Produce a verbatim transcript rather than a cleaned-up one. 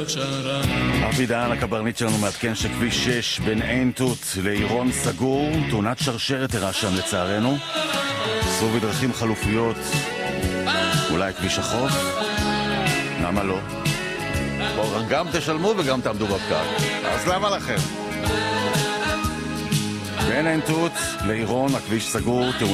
אבי דהן הקברניט שלנו מעדכן שכביש שש בין עין תות לעירון סגור, תאונת שרשרת אירעה שם לצערנו. סעו בדרכים חלופיות, אולי כביש החוף? למה לא? בואו גם תשלמו וגם תעמדו בפקק, אז למה לכם? בין עין תות לעירון הכביש סגור,